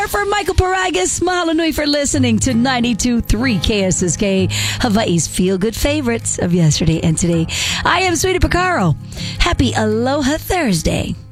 For Michael Paragas, mahalo nui for listening to 92.3 KSSK, Hawaii's feel-good favorites of yesterday and today. I am Sweetie Picaro. Happy Aloha Thursday.